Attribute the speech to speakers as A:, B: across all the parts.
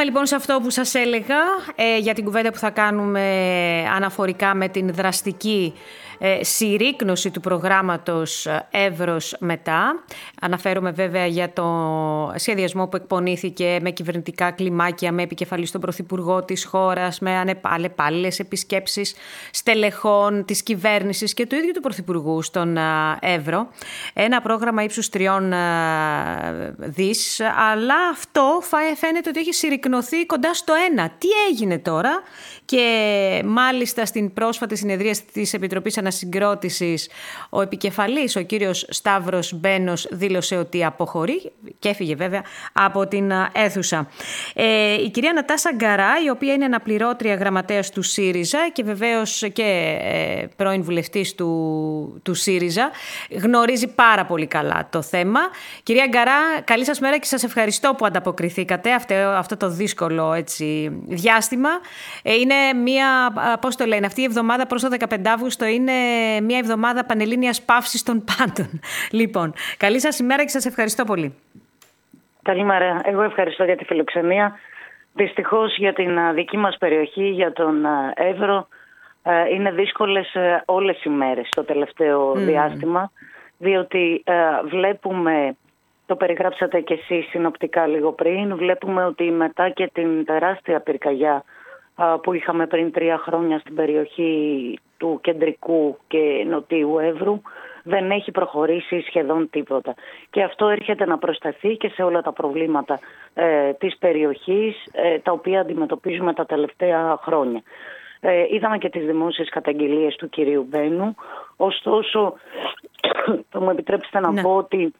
A: Πάμε λοιπόν σε αυτό που σας έλεγα για την κουβέντα που θα κάνουμε αναφορικά με την δραστική συρρίκνωση του προγράμματος Εύρος μετά. Αναφέρομαι βέβαια για το σχεδιασμό που εκπονήθηκε με κυβερνητικά κλιμάκια, με επικεφαλή στον Πρωθυπουργό της χώρας, με αλλεπάλληλες επισκέψεις στελεχών της κυβέρνησης και του ίδιου του Πρωθυπουργού στον Εύρο. Ένα πρόγραμμα ύψους 3 δις, αλλά αυτό φαίνεται ότι έχει συρρικνωθεί κοντά στο 1. Τι έγινε τώρα? Και μάλιστα στην πρόσφατη συνεδρία της Επιτροπής Ανασυγκρότησης ο επικεφαλής, ο κύριος Σταύρος Μπένος, δήλωσε ότι αποχωρεί και έφυγε βέβαια από την αίθουσα. Η κυρία Νατάσα Γκαρά, η οποία είναι αναπληρώτρια γραμματέας του ΣΥΡΙΖΑ και βεβαίως και πρώην βουλευτής του ΣΥΡΙΖΑ, γνωρίζει πάρα πολύ καλά το θέμα. Κυρία Γκαρά, καλή σας μέρα και σας ευχαριστώ που ανταποκριθήκατε αυτό το δύσκολο διάστημα. Είναι αυτή η εβδομάδα προς το 15 Αύγουστο είναι μια εβδομάδα πανελλήνιας παύσης των πάντων. Λοιπόν, καλή σας ημέρα και σας ευχαριστώ πολύ.
B: Καλημέρα. Εγώ ευχαριστώ για τη φιλοξενία. Δυστυχώς για την δική μας περιοχή, για τον Εύρο, είναι δύσκολες όλες οι μέρες το τελευταίο διάστημα, διότι βλέπουμε, το περιγράψατε και εσείς συνοπτικά λίγο πριν, βλέπουμε ότι μετά και την τεράστια πυρκαγιά που είχαμε πριν 3 χρόνια στην περιοχή του κεντρικού και νοτίου Εύρου, δεν έχει προχωρήσει σχεδόν τίποτα. Και αυτό έρχεται να προσταθεί και σε όλα τα προβλήματα της περιοχής, τα οποία αντιμετωπίζουμε τα τελευταία χρόνια. Είδαμε και τις δημόσιες καταγγελίες του κυρίου Μπένου, ωστόσο θα μου επιτρέψετε να πω ότι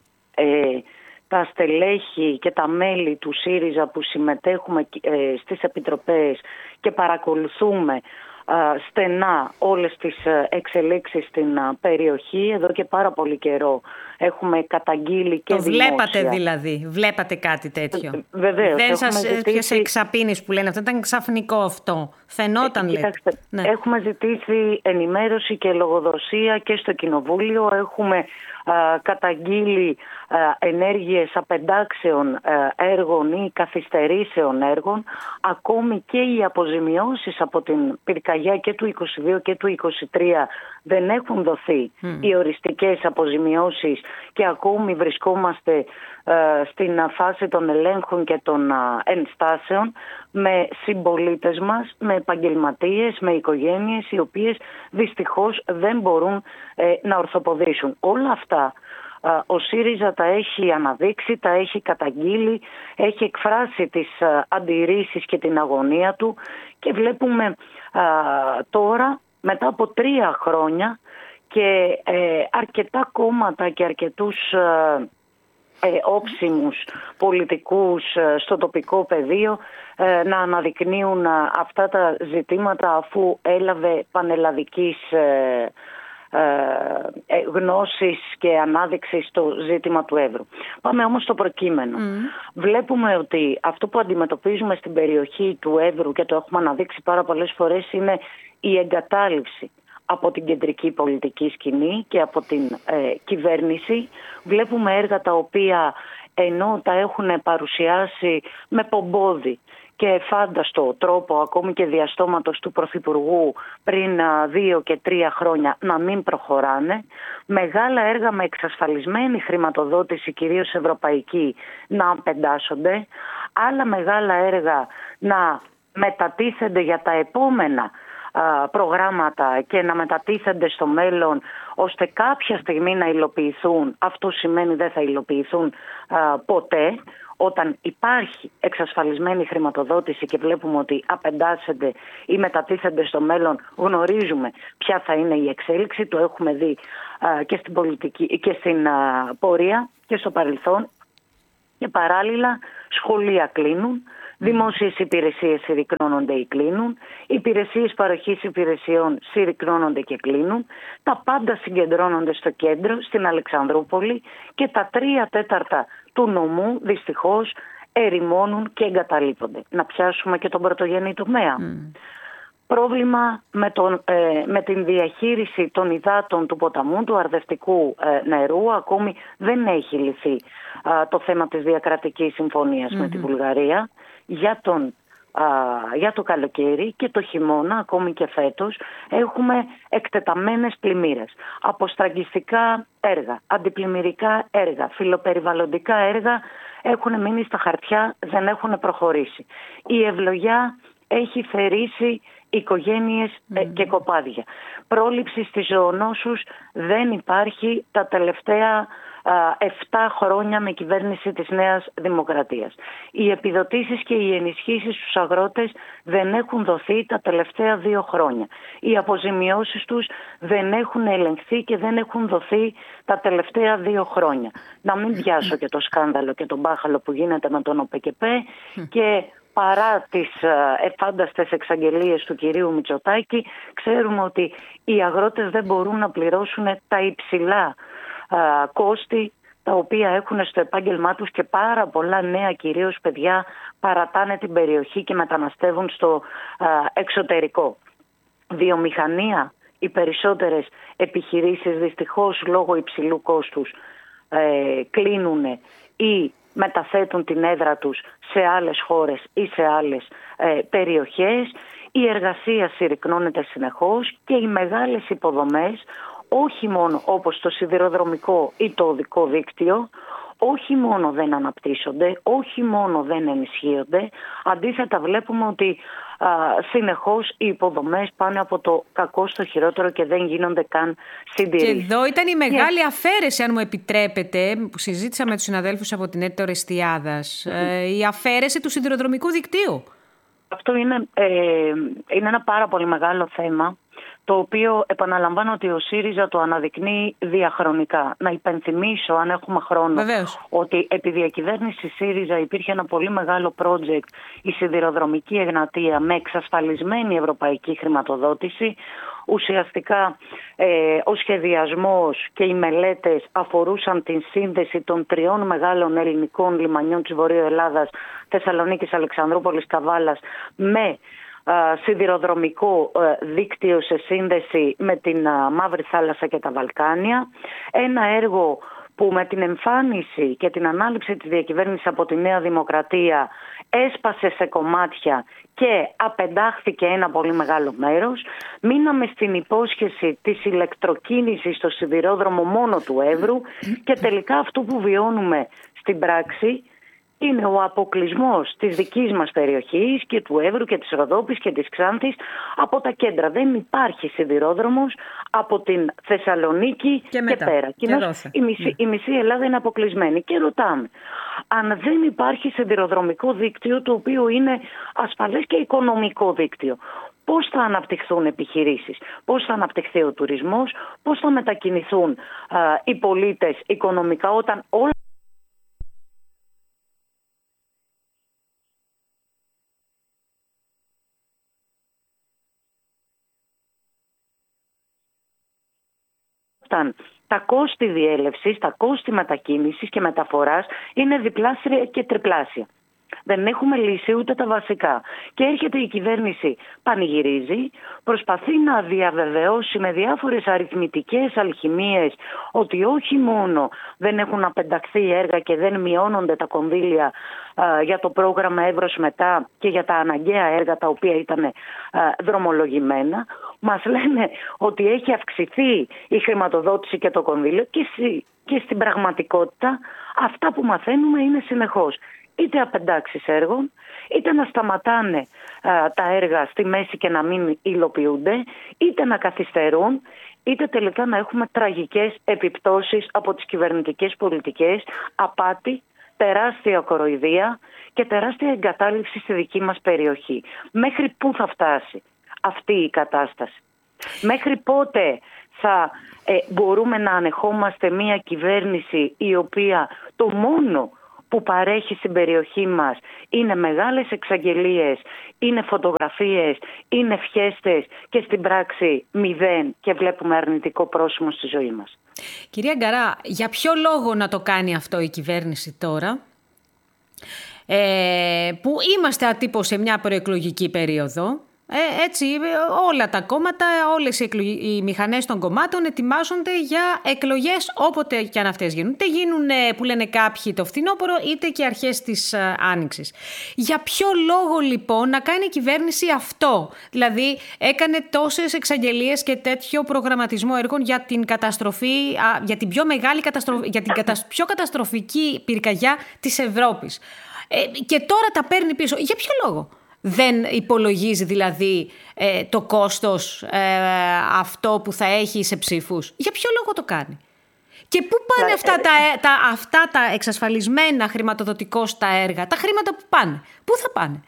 B: τα στελέχη και τα μέλη του ΣΥΡΙΖΑ που συμμετέχουμε στις επιτροπές και παρακολουθούμε στενά όλες τις εξελίξεις στην περιοχή, εδώ και πάρα πολύ καιρό έχουμε καταγγείλει και δημόσια.
A: Το βλέπατε δηλαδή, βλέπατε κάτι τέτοιο?
B: Βεβαίως.
A: Δεν σας έπιασε εξαπίνης που λένε, αυτό ήταν ξαφνικό αυτό, φαινόταν
B: Κοιτάξτε, ναι. Έχουμε ζητήσει ενημέρωση και λογοδοσία και στο Κοινοβούλιο, έχουμε καταγγείλει ενέργειες απεντάξεων έργων ή καθυστερήσεων έργων, ακόμη και οι αποζημιώσεις από την πυρκαγιά και του 22 και του 23 δεν έχουν δοθεί οι οριστικές αποζημιώσεις και ακόμη βρισκόμαστε στην φάση των ελέγχων και των ενστάσεων με συμπολίτες μας, με επαγγελματίες, με οικογένειες οι οποίες δυστυχώς δεν μπορούν να ορθοποδήσουν. Όλα αυτά ο ΣΥΡΙΖΑ τα έχει αναδείξει, τα έχει καταγγείλει, έχει εκφράσει τις αντιρρήσεις και την αγωνία του και βλέπουμε τώρα μετά από 3 χρόνια και αρκετά κόμματα και αρκετούς όψιμους πολιτικούς στο τοπικό πεδίο να αναδεικνύουν αυτά τα ζητήματα, αφού έλαβε πανελλαδικής γνώσης και ανάδειξης στο ζήτημα του Εύρου. Πάμε όμως στο προκείμενο. Βλέπουμε ότι αυτό που αντιμετωπίζουμε στην περιοχή του Εύρου, και το έχουμε αναδείξει πάρα πολλές φορές, είναι η εγκατάλειψη από την κεντρική πολιτική σκηνή και από την κυβέρνηση. Βλέπουμε έργα τα οποία, ενώ τα έχουν παρουσιάσει με πομπόδι και φάνταστο τρόπο, ακόμη και διαστόματος του Πρωθυπουργού πριν 2 και 3 χρόνια, να μην προχωράνε. Μεγάλα έργα με εξασφαλισμένη χρηματοδότηση, κυρίως ευρωπαϊκή, να απεντάσσονται. Άλλα μεγάλα έργα να μετατίθενται για τα επόμενα προγράμματα και να μετατίθενται στο μέλλον, ώστε κάποια στιγμή να υλοποιηθούν. Αυτό σημαίνει δεν θα υλοποιηθούν ποτέ. Όταν υπάρχει εξασφαλισμένη χρηματοδότηση και βλέπουμε ότι απεντάσσονται ή μετατίθενται στο μέλλον, γνωρίζουμε ποια θα είναι η εξέλιξη. Το έχουμε δει και στην πολιτική και στην πορεία και στο παρελθόν. Και παράλληλα σχολεία κλείνουν, δημόσιες υπηρεσίες συρρικνώνονται ή κλείνουν, υπηρεσίες παροχής υπηρεσιών συρρικνώνονται και κλείνουν, τα πάντα συγκεντρώνονται στο κέντρο, στην Αλεξανδρούπολη, και τα 3/4 του νομού δυστυχώς ερημώνουν και εγκαταλείπονται. Να πιάσουμε και τον πρωτογενή τομέα. Πρόβλημα με την διαχείριση των υδάτων του ποταμού, του αρδευτικού νερού. Ακόμη δεν έχει λυθεί το θέμα της διακρατικής συμφωνίας με τη Βουλγαρία για το καλοκαίρι και το χειμώνα, ακόμη και φέτος, έχουμε εκτεταμένες πλημμύρες. Αποστραγγιστικά έργα, αντιπλημμυρικά έργα, φιλοπεριβαλλοντικά έργα έχουν μείνει στα χαρτιά, δεν έχουν προχωρήσει. Η ευλογιά έχει θερήσει οικογένειες και κοπάδια. Πρόληψη στις ζωονόσους δεν υπάρχει τα τελευταία 7 χρόνια με κυβέρνηση της Νέας Δημοκρατίας. Οι επιδοτήσεις και οι ενισχύσεις στους αγρότες δεν έχουν δοθεί τα τελευταία 2 χρόνια. Οι αποζημιώσεις τους δεν έχουν ελεγχθεί και δεν έχουν δοθεί τα τελευταία 2 χρόνια. Να μην πιάσω και το σκάνδαλο και τον μπάχαλο που γίνεται με τον ΟΠΕΚΕΠΕ και παρά τις εφάνταστες εξαγγελίες του κυρίου Μητσοτάκη, ξέρουμε ότι οι αγρότες δεν μπορούν να πληρώσουν τα υψηλά κόστη τα οποία έχουν στο επάγγελμά τους και πάρα πολλά νέα, κυρίως παιδιά, παρατάνε την περιοχή και μεταναστεύουν στο εξωτερικό. Βιομηχανία, οι περισσότερες επιχειρήσεις δυστυχώς λόγω υψηλού κόστους κλείνουν ή μεταθέτουν την έδρα τους σε άλλες χώρες ή σε άλλες περιοχές. Η εργασία συρρυκνώνεται συνεχώς και οι μεγάλες υποδομές, όχι μόνο όπως το σιδηροδρομικό ή το οδικό δίκτυο, όχι μόνο δεν αναπτύσσονται, όχι μόνο δεν ενισχύονται, αντίθετα βλέπουμε ότι συνεχώς οι υποδομές πάνε από το κακό στο χειρότερο και δεν γίνονται καν συντηρήσεις.
A: Και εδώ ήταν η μεγάλη αφαίρεση, αν μου επιτρέπετε, που συζήτησα με τους συναδέλφους από την ΕΤ Ορεστιάδας, η αφαίρεση του σιδηροδρομικού δικτύου.
B: Αυτό είναι ένα πάρα πολύ μεγάλο θέμα, το οποίο επαναλαμβάνω ότι ο ΣΥΡΙΖΑ το αναδεικνύει διαχρονικά. Να υπενθυμίσω, αν έχουμε χρόνο,
A: βεβαίως,
B: ότι επί διακυβέρνηση ΣΥΡΙΖΑ υπήρχε ένα πολύ μεγάλο project, η Σιδηροδρομική Εγνατία, με εξασφαλισμένη ευρωπαϊκή χρηματοδότηση. Ουσιαστικά ο σχεδιασμός και οι μελέτες αφορούσαν την σύνδεση των 3 μεγάλων ελληνικών λιμανιών της Βορείου Ελλάδας, Θεσσαλονίκης, Αλεξανδρούπολης, Καβάλας, με σιδηροδρομικό δίκτυο σε σύνδεση με την Μαύρη Θάλασσα και τα Βαλκάνια. Ένα έργο που με την εμφάνιση και την ανάληψη της διακυβέρνησης από τη Νέα Δημοκρατία έσπασε σε κομμάτια και απεντάχθηκε ένα πολύ μεγάλο μέρος. Μείναμε στην υπόσχεση της ηλεκτροκίνησης στο σιδηρόδρομο μόνο του Εύρου και τελικά αυτό που βιώνουμε στην πράξη είναι ο αποκλεισμός της δικής μας περιοχής και του Εύρου και της Ροδόπης και της Ξάνθης από τα κέντρα. Δεν υπάρχει σιδηρόδρομος από την Θεσσαλονίκη και πέρα. Η μισή Ελλάδα είναι αποκλεισμένη. Και ρωτάμε, αν δεν υπάρχει σιδηροδρομικό δίκτυο το οποίο είναι ασφαλές και οικονομικό δίκτυο, πώς θα αναπτυχθούν επιχειρήσεις, πώς θα αναπτυχθεί ο τουρισμός, πώς θα μετακινηθούν οι πολίτες οικονομικά όταν όλα τα κόστη διέλευσης, τα κόστη μετακίνησης και μεταφοράς είναι διπλάσια και τριπλάσια. Δεν έχουμε λύσει ούτε τα βασικά. Και έρχεται η κυβέρνηση, πανηγυρίζει, προσπαθεί να διαβεβαιώσει με διάφορες αριθμητικές αλχημίες ότι όχι μόνο δεν έχουν απενταχθεί έργα και δεν μειώνονται τα κονδύλια για το πρόγραμμα Εύρος Μετά και για τα αναγκαία έργα τα οποία ήταν δρομολογημένα. Μας λένε ότι έχει αυξηθεί η χρηματοδότηση και το κονδύλιο και στην πραγματικότητα αυτά που μαθαίνουμε είναι συνεχώς είτε απεντάξεις έργων, είτε να σταματάνε τα έργα στη μέση και να μην υλοποιούνται, είτε να καθυστερούν, είτε τελικά να έχουμε τραγικές επιπτώσεις από τις κυβερνητικές πολιτικές, απάτη, τεράστια κοροϊδία και τεράστια εγκατάλειψη στη δική μας περιοχή. Μέχρι πού θα φτάσει αυτή η κατάσταση? Μέχρι πότε θα μπορούμε να ανεχόμαστε μια κυβέρνηση η οποία το μόνο που παρέχει στην περιοχή μας είναι μεγάλες εξαγγελίες, είναι φωτογραφίες, είναι φιέστες και στην πράξη 0 και βλέπουμε αρνητικό πρόσημο στη ζωή μας.
A: Κυρία Γκαρά, για ποιο λόγο να το κάνει αυτό η κυβέρνηση τώρα, που είμαστε ατύπως σε μια προεκλογική περίοδο, Έτσι, όλα τα κόμματα, όλες οι μηχανές των κομμάτων ετοιμάζονται για εκλογές όποτε και αν αυτές γίνουν. Είτε γίνουν, που λένε κάποιοι, το φθινόπωρο, είτε και αρχές της Άνοιξης. Για ποιο λόγο λοιπόν να κάνει η κυβέρνηση αυτό? Δηλαδή έκανε τόσες εξαγγελίες και τέτοιο προγραμματισμό έργων για την καταστροφή, για την πιο μεγάλη καταστροφή, για την πιο καταστροφική πυρκαγιά της Ευρώπης. Και τώρα τα παίρνει πίσω. Για ποιο λόγο? Δεν υπολογίζει δηλαδή το κόστος αυτό που θα έχει σε ψήφους? Για ποιο λόγο το κάνει? Και πού πάνε αυτά τα εξασφαλισμένα χρηματοδοτικώς τα έργα? Τα χρήματα που πάνε, πού θα πάνε?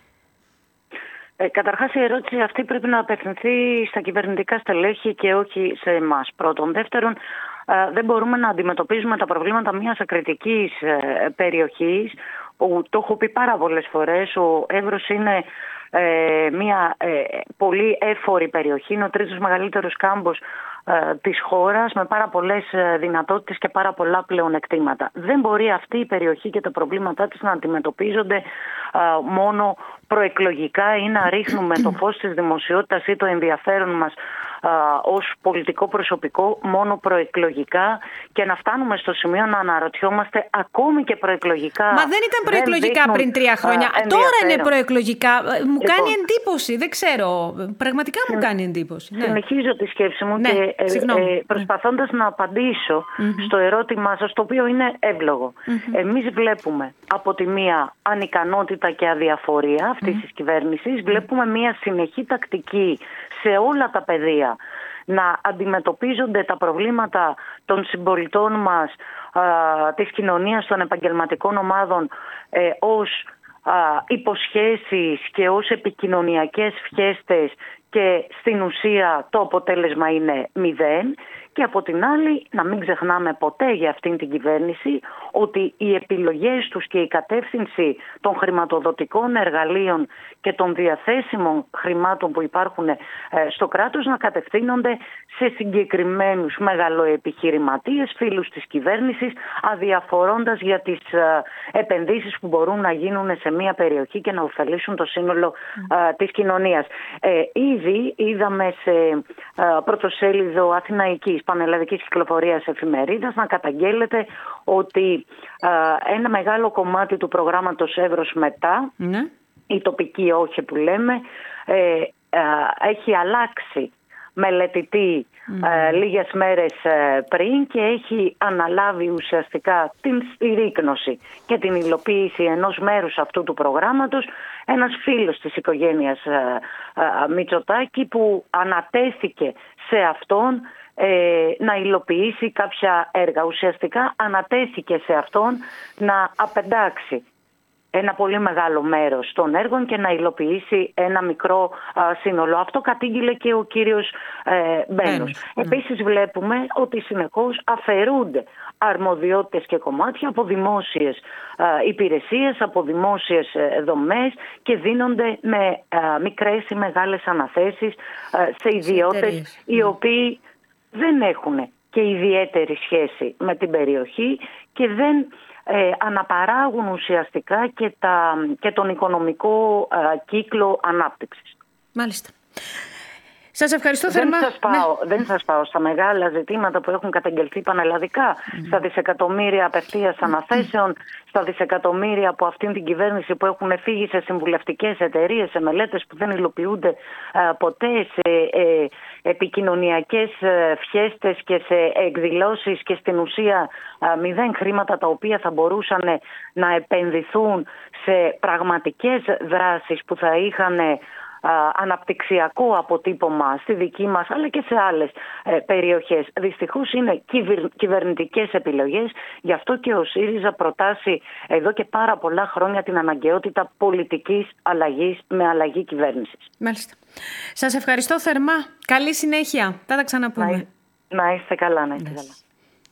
B: Καταρχάς η ερώτηση αυτή πρέπει να απευθυνθεί στα κυβερνητικά στελέχη και όχι σε εμάς. Πρώτον. Δεύτερον, δεν μπορούμε να αντιμετωπίζουμε τα προβλήματα μιας ακριτικής περιοχής. Το έχω πει πάρα πολλές φορές, ο Εύρος είναι μια πολύ έφορη περιοχή, είναι ο τρίτος μεγαλύτερος κάμπος της χώρας, με πάρα πολλές δυνατότητες και πάρα πολλά πλεονεκτήματα. Δεν μπορεί αυτή η περιοχή και τα προβλήματά της να αντιμετωπίζονται μόνο προεκλογικά ή να ρίχνουμε το φως της δημοσιότητας ή το ενδιαφέρον μας ως πολιτικό προσωπικό μόνο προεκλογικά και να φτάνουμε στο σημείο να αναρωτιόμαστε ακόμη και προεκλογικά.
A: Μα δεν ήταν προεκλογικά πριν 3 χρόνια. Τώρα είναι προεκλογικά. Μου κάνει εντύπωση. Δεν ξέρω. Πραγματικά μου κάνει εντύπωση.
B: Συνεχίζω τη σκέψη μου και προσπαθώντας να απαντήσω στο ερώτημά σας, το οποίο είναι εύλογο. Εμείς βλέπουμε από τη μία ανικανότητα και αδιαφορία αυτής της κυβέρνησης. Βλέπουμε μία συνεχή τακτική σε όλα τα πεδία να αντιμετωπίζονται τα προβλήματα των συμπολιτών μας, της κοινωνίας, των επαγγελματικών ομάδων ως υποσχέσεις και ως επικοινωνιακές φιέστες και στην ουσία το αποτέλεσμα είναι 0. Και από την άλλη να μην ξεχνάμε ποτέ για αυτήν την κυβέρνηση ότι οι επιλογές τους και η κατεύθυνση των χρηματοδοτικών εργαλείων και των διαθέσιμων χρημάτων που υπάρχουν στο κράτος να κατευθύνονται σε συγκεκριμένους μεγαλοεπιχειρηματίες, φίλους της κυβέρνησης, αδιαφορώντας για τις επενδύσεις που μπορούν να γίνουν σε μια περιοχή και να ωφελήσουν το σύνολο της κοινωνίας. Ήδη είδαμε σε πρωτοσέλιδο αθηναϊκής πανελλαδικής κυκλοφορίας εφημερίδας να καταγγέλλεται ότι ένα μεγάλο κομμάτι του προγράμματος Εύρος μετά, η τοπική όχι που λέμε, έχει αλλάξει μελετητή λίγες μέρες πριν και έχει αναλάβει ουσιαστικά την συρρίκνωση και την υλοποίηση ενός μέρους αυτού του προγράμματος ένας φίλος της οικογένειας Μητσοτάκη που ανατέθηκε σε αυτόν να υλοποιήσει κάποια έργα. Ουσιαστικά ανατέθηκε σε αυτόν να απεντάξει ένα πολύ μεγάλο μέρος των έργων και να υλοποιήσει ένα μικρό σύνολο. Αυτό κατήγγειλε και ο κύριος Μπένος. Επίσης βλέπουμε ότι συνεχώς αφαιρούνται αρμοδιότητες και κομμάτια από δημόσιες υπηρεσίες, από δημόσιες δομές και δίνονται με μικρές ή μεγάλες αναθέσεις σε ιδιώτες οι οποίοι δεν έχουν και ιδιαίτερη σχέση με την περιοχή και δεν αναπαράγουν ουσιαστικά και τον οικονομικό κύκλο ανάπτυξης.
A: Μάλιστα. Σας ευχαριστώ θερμά.
B: Δεν σας πάω στα μεγάλα ζητήματα που έχουν καταγγελθεί πανελλαδικά, στα δισεκατομμύρια απευθείας αναθέσεων, στα δισεκατομμύρια από αυτήν την κυβέρνηση που έχουν φύγει σε συμβουλευτικές εταιρείες, σε μελέτες που δεν υλοποιούνται ποτέ, σε επικοινωνιακές φιέστες και σε εκδηλώσεις και στην ουσία 0 χρήματα τα οποία θα μπορούσαν να επενδυθούν σε πραγματικές δράσεις που θα είχαν αναπτυξιακό αποτύπωμα στη δική μας αλλά και σε άλλες περιοχές. Δυστυχώς είναι κυβερνητικές επιλογές, γι' αυτό και ο ΣΥΡΙΖΑ προτάσει εδώ και πάρα πολλά χρόνια την αναγκαιότητα πολιτικής αλλαγής με αλλαγή κυβέρνησης.
A: Μάλιστα. Σας ευχαριστώ θερμά. Καλή συνέχεια. Θα τα ξαναπούμε.
B: Να είστε καλά, να είστε καλά.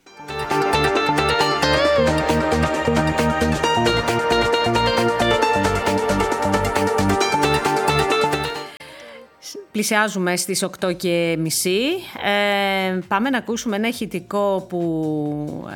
A: Πλησιάζουμε στις 8:30. Πάμε να ακούσουμε ένα ηχητικό που